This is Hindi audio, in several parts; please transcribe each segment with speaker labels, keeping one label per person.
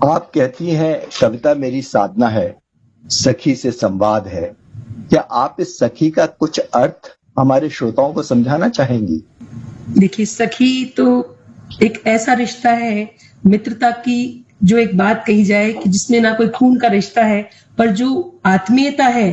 Speaker 1: आप कहती हैं कविता मेरी साधना है, सखी से संवाद है। क्या आप इस सखी का कुछ अर्थ हमारे श्रोताओं को समझाना चाहेंगी?
Speaker 2: देखिए, सखी तो एक ऐसा रिश्ता है मित्रता की, जो एक बात कही जाए कि जिसमें ना कोई खून का रिश्ता है, पर जो आत्मीयता है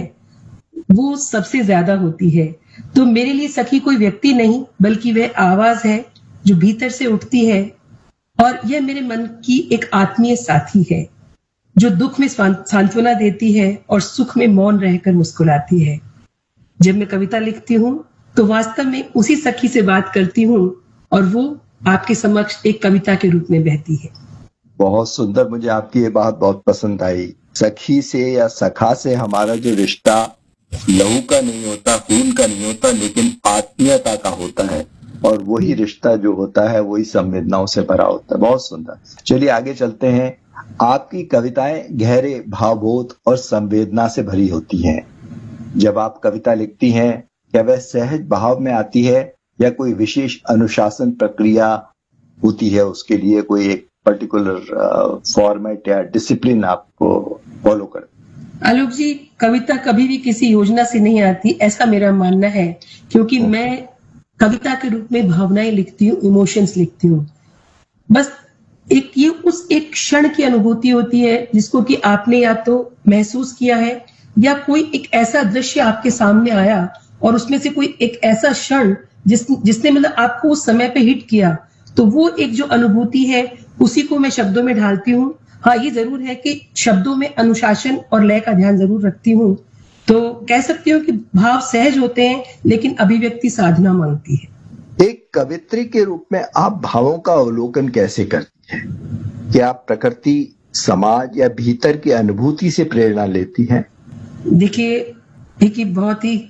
Speaker 2: वो सबसे ज्यादा होती है। तो मेरे लिए सखी कोई व्यक्ति नहीं, बल्कि वह आवाज है जो भीतर से उठती है, और यह मेरे मन की एक आत्मीय साथी है जो दुख में सांत्वना देती है और सुख में मौन रहकर मुस्कुराती है। जब मैं कविता लिखती हूँ तो वास्तव में उसी सखी से बात करती हूँ, और वो आपके समक्ष एक कविता के रूप में बहती है।
Speaker 1: बहुत सुंदर, मुझे आपकी ये बात बहुत पसंद आई। सखी से या सखा से हमारा जो रिश्ता लहू का नहीं होता, खून का नहीं होता, लेकिन आत्मीयता का होता है, और वही रिश्ता जो होता है वही संवेदनाओं से भरा होता है। बहुत सुंदर। चलिए आगे चलते हैं। आपकी कविताएं गहरे भावबोध और संवेदना से भरी होती हैं। जब आप कविता लिखती हैं, क्या वह सहज भाव में आती है या कोई विशेष अनुशासन प्रक्रिया होती है? उसके लिए कोई एक पर्टिकुलर फॉर्मेट या डिसिप्लिन आपको फॉलो कर?
Speaker 2: आलोक जी, कविता कभी भी किसी योजना से नहीं आती, ऐसा मेरा मानना है, क्योंकि मैं कविता के रूप में भावनाएं लिखती हूँ, इमोशंस लिखती हूँ। बस ये उस एक क्षण की अनुभूति होती है जिसको कि आपने या तो महसूस किया है, या कोई एक ऐसा दृश्य आपके सामने आया और उसमें से कोई एक ऐसा क्षण जिसने मतलब आपको उस समय पे हिट किया, तो वो एक जो अनुभूति है उसी को मैं शब्दों में ढालती हूँ। हाँ, ये जरूर है कि शब्दों में अनुशासन और लय का ध्यान जरूर रखती हूँ। तो कह सकती हूँ कि भाव सहज होते हैं, लेकिन अभिव्यक्ति साधना मांगती है।
Speaker 1: एक कवित्री के रूप में आप भावों का अवलोकन कैसे करती हैं? क्या आप प्रकृति, समाज या भीतर की अनुभूति से प्रेरणा लेती हैं?
Speaker 2: देखिए, एक बहुत ही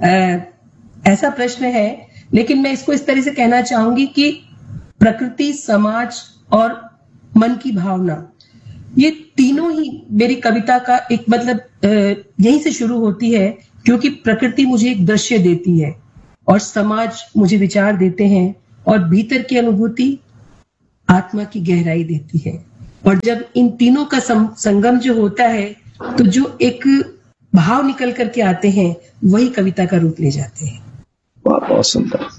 Speaker 2: ऐसा प्रश्न है, लेकिन मैं इसको इस तरह से कहना चाहूंगी कि प्रकृति, समाज और मन की भावना, ये तीनों ही मेरी कविता का एक मतलब यहीं से शुरू होती है, क्योंकि प्रकृति मुझे एक दृश्य देती है और समाज मुझे विचार देते हैं, और भीतर की अनुभूति आत्मा की गहराई देती है। और जब इन तीनों का संगम जो होता है, तो जो एक भाव निकल करके आते हैं, वही कविता का रूप ले जाते हैं।
Speaker 1: बहुत बहुत सुंदर।